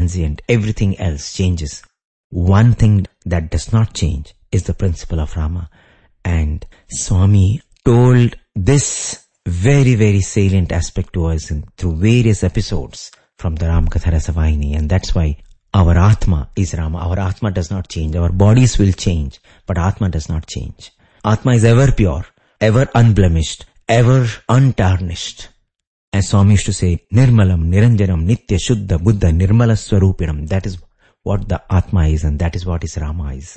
transient. Everything else changes. One thing that does not change is the principle of Rama. And Swami told this very, very salient aspect to us through various episodes from the Ramakatha Rasavahini. And that's why our Atma is Rama. Our Atma does not change. Our bodies will change, but Atma does not change. Atma is ever pure, ever unblemished, ever untarnished. As Swami used to say, Nirmalam, Niranjanam, Nitya, Shuddha, Buddha, Nirmala Swarupinam. That is what the Atma is, and that is what is Rama is.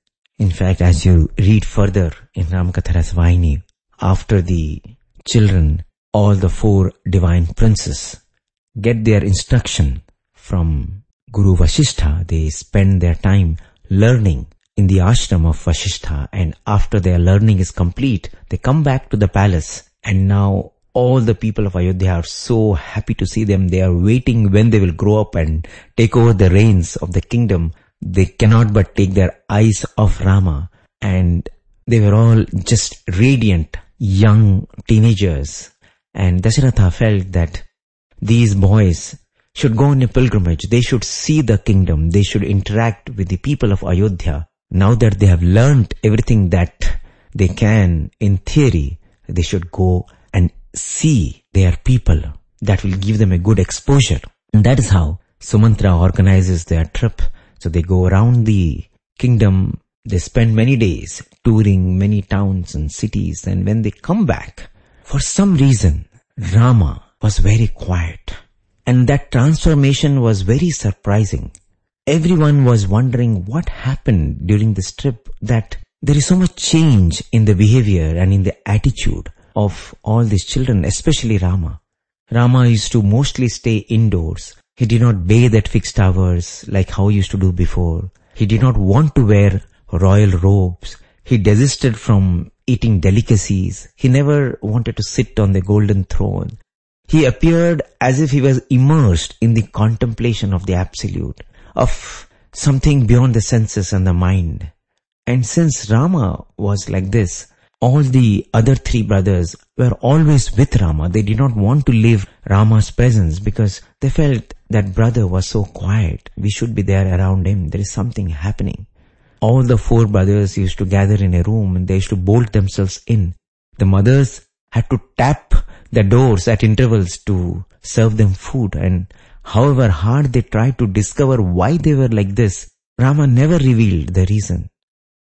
In fact, as you read further in Ramakatha Rasavahini, after the children, all the 4 divine princes get their instruction from Guru Vasishtha, they spend their time learning in the ashram of Vasishtha, and after their learning is complete, they come back to the palace, and now all the people of Ayodhya are so happy to see them. They are waiting when they will grow up and take over the reins of the kingdom. They cannot but take their eyes off Rama, and they were all just radiant young teenagers. And Dasharatha felt that these boys should go on a pilgrimage. They should see the kingdom. They should interact with the people of Ayodhya. Now that they have learnt everything that they can in theory, they should go and see their people. That will give them a good exposure. And that is how Sumantra organizes their trip. So they go around the kingdom. They spend many days touring many towns and cities. And when they come back, for some reason, Rama was very quiet. And that transformation was very surprising. Everyone was wondering what happened during this trip, that there is so much change in the behavior and in the attitude of all these children, especially Rama. Rama used to mostly stay indoors. He did not bathe at fixed hours like how he used to do before. He did not want to wear royal robes. He desisted from eating delicacies. He never wanted to sit on the golden throne. He appeared as if he was immersed in the contemplation of the absolute, of something beyond the senses and the mind. And since Rama was like this, all the other 3 brothers were always with Rama. They did not want to leave Rama's presence because they felt that brother was so quiet. We should be there around him. There is something happening. All the 4 brothers used to gather in a room and they used to bolt themselves in. The mothers had to tap the doors at intervals to serve them food, and however hard they tried to discover why they were like this, Rama never revealed the reason.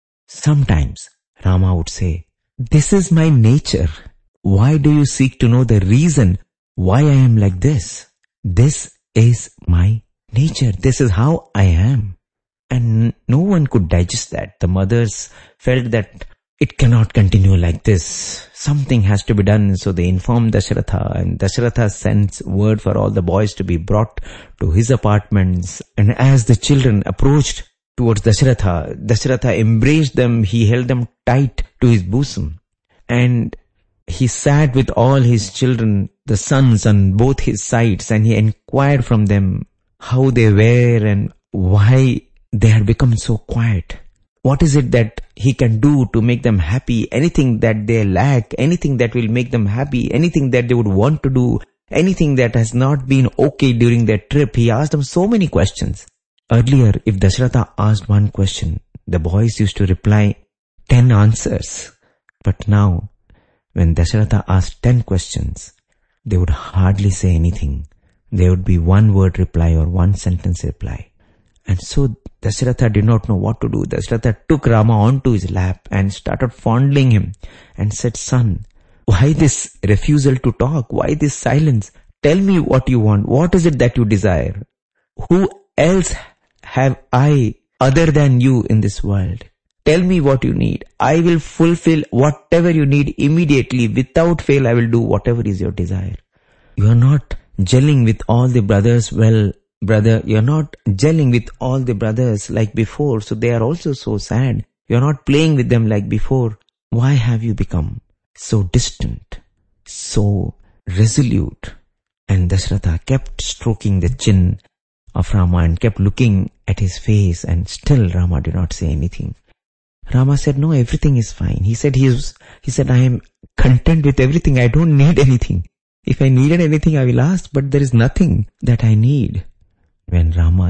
Sometimes Rama would say, "This is my nature. Why do you seek to know the reason why I am like this? This is my nature. This is how I am." And no one could digest that. The mothers felt that it cannot continue like this. Something has to be done. So they informed Dasharatha, and Dasharatha sends word for all the boys to be brought to his apartments. And as the children approached towards Dasharatha, Dasharatha embraced them. He held them tight to his bosom. And he sat with all his children, the sons, on both his sides, and he inquired from them how they were and why they had become so quiet. What is it that he can do to make them happy? Anything that they lack, anything that will make them happy, anything that they would want to do, anything that has not been okay during their trip. He asked them so many questions. Earlier, if Dasharatha asked one question, the boys used to reply 10 answers. But now, when Dasharatha asked 10 questions, they would hardly say anything. There would be one word reply or one sentence reply. And so Dasharatha did not know what to do. Dasharatha took Rama onto his lap and started fondling him and said, "Son, why this refusal to talk? Why this silence? Tell me what you want. What is it that you desire? Who else have I other than you in this world? Tell me what you need. I will fulfill whatever you need immediately. Without fail, I will do whatever is your desire." You are not gelling with all the brothers well. Brother, you're not gelling with all the brothers like before, so they are also so sad. You're not playing with them like before. Why have you become so distant, so resolute? And Dasharatha kept stroking the chin of Rama and kept looking at his face, and still Rama did not say anything. Rama said, "No, everything is fine." He said, "I am content with everything. I don't need anything. If I needed anything, I will ask, but there is nothing that I need." When Rama